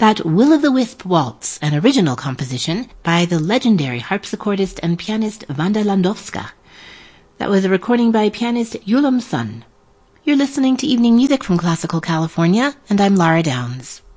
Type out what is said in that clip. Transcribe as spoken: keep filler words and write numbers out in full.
That Will-o'-the-Wisp Waltz, an original composition by the legendary harpsichordist and pianist Wanda Landowska. That was a recording by pianist Yulam Sun. You're listening to Evening Music from Classical California, and I'm Lara Downs.